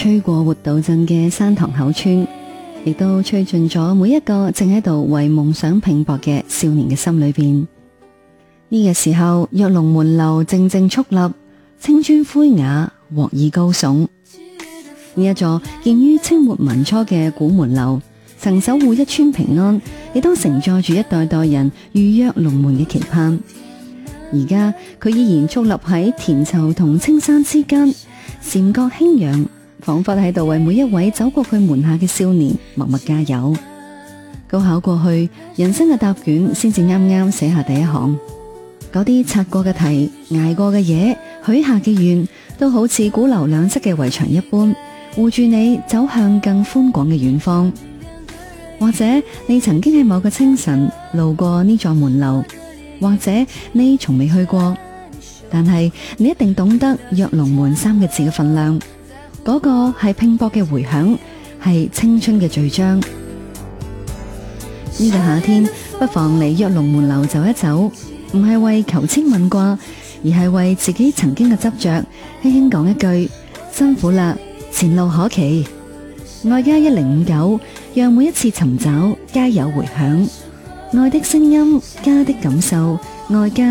吹過活道鎮嘅山塘口村，亦都吹進咗每一個正喺度為夢想拼搏嘅少年嘅心裏邊。呢個時候，躍龍門樓靜靜矗立，青磚灰瓦，鑊耳高聳。呢一座建於清末民初嘅古門樓，曾守護一村平安，亦都承載住一代代人預躍龍門嘅期盼。而家佢依然矗立喺田疇同青山之間，禪覺輕揚，仿佛喺度為每一位走過佢門下嘅少年默默加油。高考過去，人生嘅答卷先至啱啱寫下第一行，嗰啲擦過嘅題、捱過嘅嘢、許下嘅願，都好似古樓兩側嘅圍牆一般，護住你走向更寬廣嘅遠方。或者你曾經喺某個清晨路過呢座門樓，或者你從未去過，但係你一定懂得躍龍門三個字嘅分量。嗰個係拼搏嘅回響，係青春嘅序章。呢個夏天，不妨嚟躍龍門樓走一走，唔係為求籤問卦，而係為自己曾經嘅執着，輕輕講一句：辛苦啦，前路可期。愛家1059，讓每一次尋找皆有回響。愛的聲音，家的感受，愛家。